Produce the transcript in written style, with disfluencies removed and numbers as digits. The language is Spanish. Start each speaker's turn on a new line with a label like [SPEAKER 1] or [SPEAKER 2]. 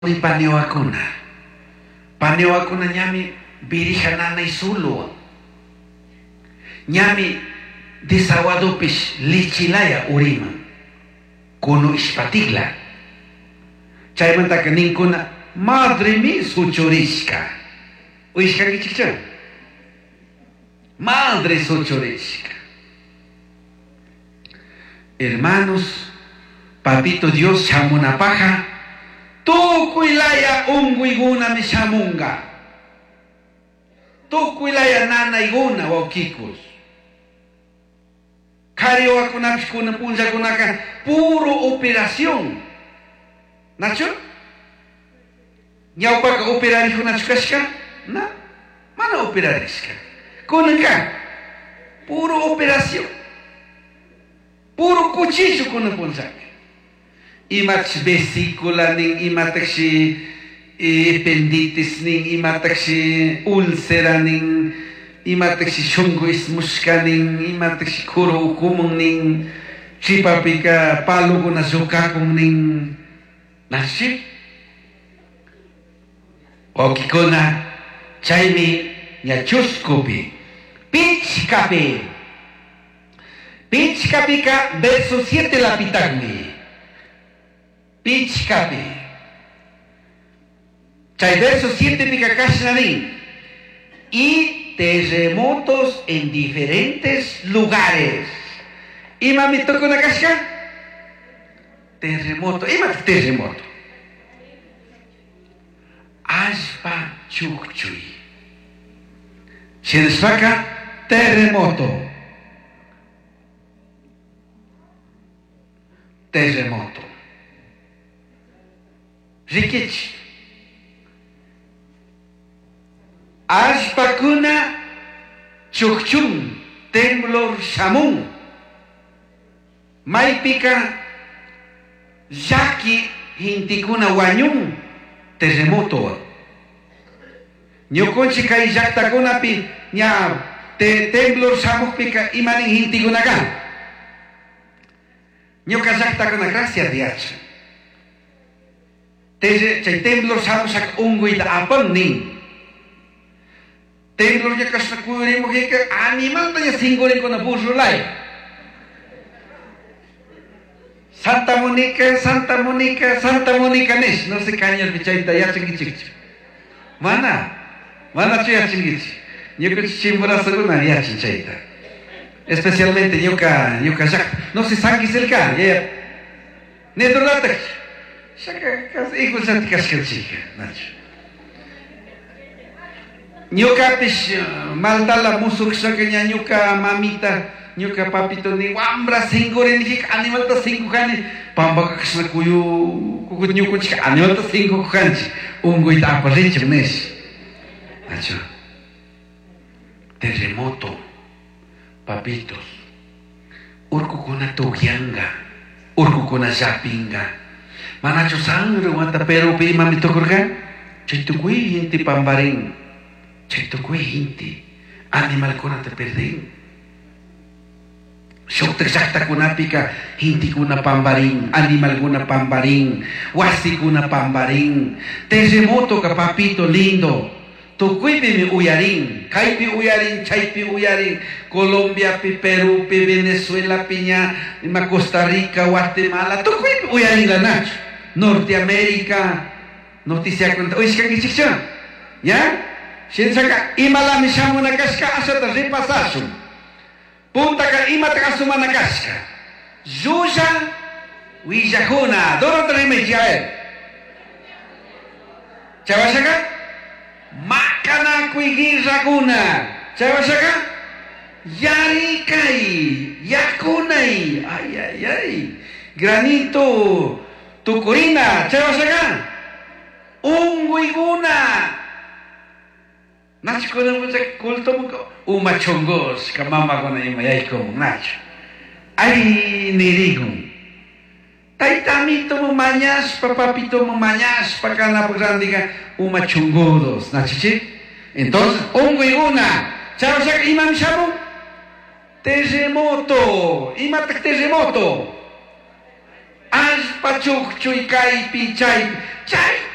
[SPEAKER 1] Panewakuna. Panewakuna ñami birijanana isulu. Ñami desaguadopish lichilaya urima. Kuno ispatigla. Chaymantaka ninkuna madre mi suchurishka. Uishka kichikchan. Madre suchurishka. Hermanos, papito Dios chamunapaja. Tukuilaya unguiguna mi shamunga. Tukuilaya nana iguna waukikus. Kariwakunapishkuna punjakunaka puro operación. ¿Nacho? ¿Ñaupaka operarishkunachkashka? No, mana operarishka. Kunaka puro operación. Puro cuchillo kuna punjaka. Imach vesícula ning, imatakshi appenditis ning, imatakshi úlcera ning, imatakshi shungo ismushka ning, imatakshi kuro ukumung ning, chipapika palo kuna zukakung ning, nashi? Okikona chaymi ñachuskupi, pichkapi. Pichkapika verso 7 lapitagmi. Pichkapi. Chay verso 7 pica kashnadin. Y terremotos en diferentes lugares. ¿Ima me toca una casca? Terremoto. ¿Ima terremoto? Ashpa chukchui. Shirshaka terremoto. Terremoto. Rikichi. Ashpakuna chukchun, temblor shamun. Maipika yaki hintikuna wanyun, terremoto. Nyokonchi kai yaktakuna pi nya temblor shamun pika imanin hintikuna kan. Nyoka yaktakuna gracias diacha. Chay temblor samusak unguita apan ning. Temblor ya kasakuri mo hika animal tanya singgurin ko na busulay. Santa Monica nes. No se cañas bichaita ya chingichich. Mana chuya chingich. Nyuka chimbura seguna ya chinchaita. Especialmente nyuka jak. No se sangis el can. Ya. Nedolatak. Igual se te casca chica, Nacho. Ñuka pish maltala musuk sakanya ñuka mamita, ñuka papito ni wambra singore ni hik animal ta singu kani pamba kasna kuyu kukut ñuko chika animal ta singu kanchi ungo ita apa leche nes. Nacho. Terremoto, papitos. Urku kuna tugyanga, urku kuna zapinga. Manacho sangre wanta pero pi mami tokurga chaitukui hinti pambaring chaitukui hinti animal kuna te perding shokta sakta kuna pika hinti kuna pambaring animal kuna pambaring wasi kuna pambaring terremoto ka papito lindo tukui pi mi uyaring kaipi uyaring chaipi uyaring Colombia pi Perú pi Venezuela piña Costa Rica Guatemala tukui pi uyaring la nacho Norteamérica, noticia cuenta. Oye, ¿qué dice? ¿Ya? Shinsaka, imala mishamu nakashka, asata ripasasu. Punta ka imata sumana nakashka. Yuja, wijahuna. ¿Dónde te me jae? ¿Chavashaka? Makana kuigiraguna. ¿Chavashaka? Yarikai, yakunai. Ay. Granito. Tukurina, ¿chavasaka? Unguiguna. Nacho con el culto umachongos, kamama con el mayaico, Nacho. Ay, nirigun. Taitamito mo mañas, papapito mo mañas, pacana pagrandiga, umachongodos, Nachichi. Entonces, unguiguna, ¿chavasaka? Imam Shabu? Terremoto, imatak terremoto. Pachuk chuy kai pi chay